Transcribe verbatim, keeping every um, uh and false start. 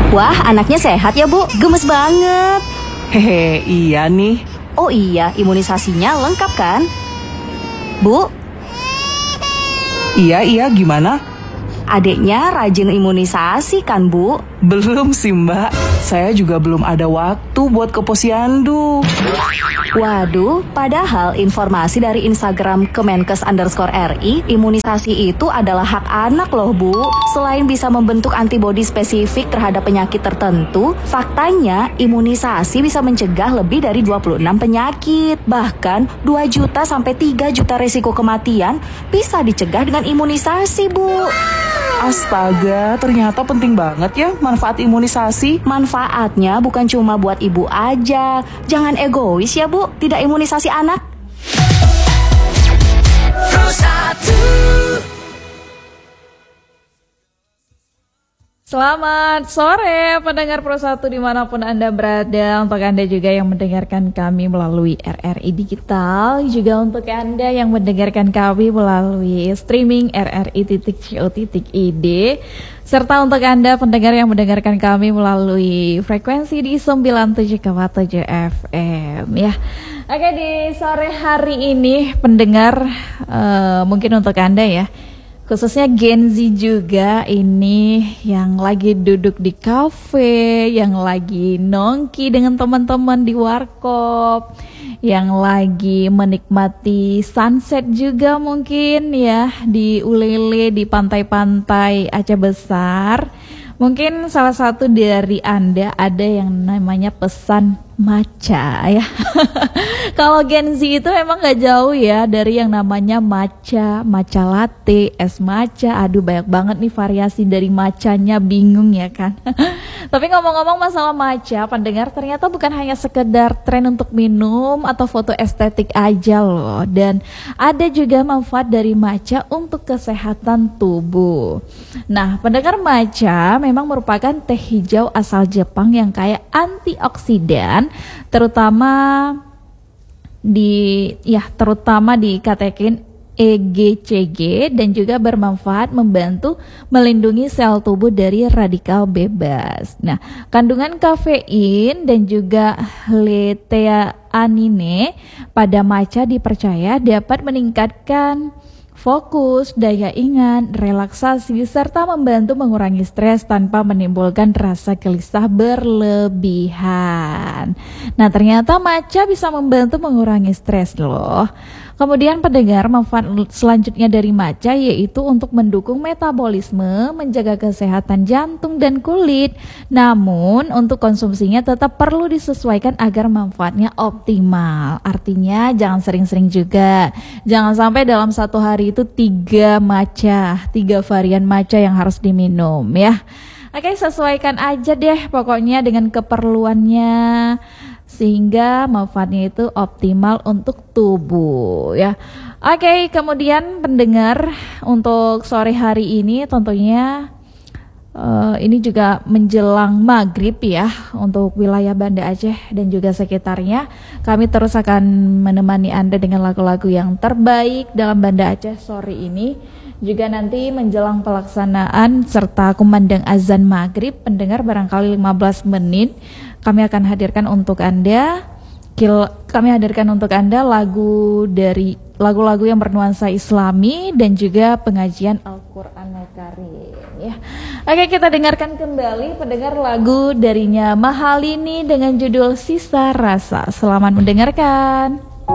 Wah, anaknya sehat ya, Bu. Gemes banget. Hehe, iya nih. Oh iya, imunisasinya lengkap kan? Bu, Iya, iya, gimana? adiknya rajin imunisasi kan, Bu? Belum sih, Mbak. Saya juga belum ada waktu buat ke posyandu. Waduh, padahal informasi dari Instagram Kemenkes underscore R I, imunisasi itu adalah hak anak loh, Bu. Selain bisa membentuk antibodi spesifik terhadap penyakit tertentu, faktanya imunisasi bisa mencegah lebih dari dua puluh enam penyakit. Bahkan dua juta sampai tiga juta resiko kematian bisa dicegah dengan imunisasi, Bu. Astaga, ternyata penting banget ya manfaat imunisasi. Manfaatnya bukan cuma buat ibu aja. Jangan egois ya, Bu, tidak imunisasi anak. Selamat sore pendengar Pro satu dimanapun Anda berada. Untuk Anda juga yang mendengarkan kami melalui R R I Digital, juga untuk Anda yang mendengarkan kami melalui streaming R R I titik co titik I D, serta untuk Anda pendengar yang mendengarkan kami melalui frekuensi di sembilan puluh tujuh koma tujuh F M ya. Oke, di sore hari ini pendengar, uh, mungkin untuk Anda ya, khususnya Gen Z juga ini yang lagi duduk di kafe, yang lagi nongki dengan teman-teman di warkop, yang lagi menikmati sunset juga mungkin ya di Ulele, di pantai-pantai Aceh Besar. Mungkin salah satu dari Anda ada yang namanya pesan matcha ya. Kalau Gen Z itu emang gak jauh ya dari yang namanya matcha, matcha latte, es matcha. Aduh, banyak banget nih variasi dari matchanya, bingung ya kan. Tapi ngomong-ngomong masalah matcha, pendengar, ternyata bukan hanya sekedar tren untuk minum atau foto estetik aja loh. Dan ada juga manfaat dari matcha untuk kesehatan tubuh. Nah, pendengar, matcha memang merupakan teh hijau asal Jepang yang kaya antioksidan, terutama di ya terutama dikatakan E G C G, dan juga bermanfaat membantu melindungi sel tubuh dari radikal bebas. Nah, kandungan kafein dan juga L-theanine pada matcha dipercaya dapat meningkatkan fokus, daya ingat, relaksasi, serta membantu mengurangi stres tanpa menimbulkan rasa gelisah berlebihan. Nah, ternyata matcha bisa membantu mengurangi stres loh. Kemudian pendengar, manfaat selanjutnya dari matcha yaitu untuk mendukung metabolisme, menjaga kesehatan jantung dan kulit. Namun untuk konsumsinya tetap perlu disesuaikan agar manfaatnya optimal. Artinya jangan sering-sering juga. Jangan sampai dalam satu hari itu tiga matcha, tiga varian matcha yang harus diminum ya. Oke, sesuaikan aja deh pokoknya dengan keperluannya, sehingga manfaatnya itu optimal untuk tubuh ya. Oke, kemudian pendengar, untuk sore hari ini tentunya uh, ini juga menjelang maghrib ya untuk wilayah Banda Aceh dan juga sekitarnya. Kami terus akan menemani Anda dengan lagu-lagu yang terbaik dalam Banda Aceh sore ini. Juga nanti menjelang pelaksanaan serta kumandang azan maghrib, pendengar, barangkali lima belas menit kami akan hadirkan untuk Anda kami hadirkan untuk Anda lagu dari lagu-lagu yang bernuansa Islami dan juga pengajian Al-Qur'anul Karim ya. Oke, kita dengarkan kembali pendengar lagu darinya Mahalini dengan judul Sisa Rasa. Selamat mendengarkan.